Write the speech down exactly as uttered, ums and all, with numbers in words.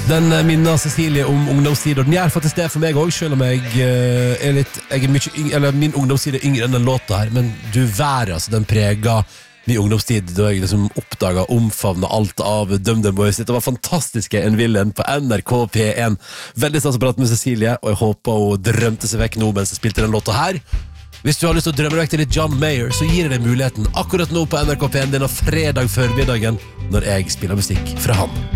Den minner Cecilie om ungdomstid, og den gjør faktisk det for meg også, selv om jeg uh, er litt, jeg er mye yngre, eller min ungdomstid er yngre enn den låta her, men du vær, altså, den preget min ungdomstid, da jeg liksom oppdaget, omfavnet alt av DumDum Boys. Det var fantastiske En Villen på N R K P en. Veldig stas å prate med Cecilie, og jeg håper hun drømte seg vekk nå mens jeg spilte den låta her. Hvis du har lyst til å drømme vekk til litt John Mayer, så gir jeg deg muligheten akkurat nå på N R K P en denne fredag før middagen, når jeg spiller musikk fra han.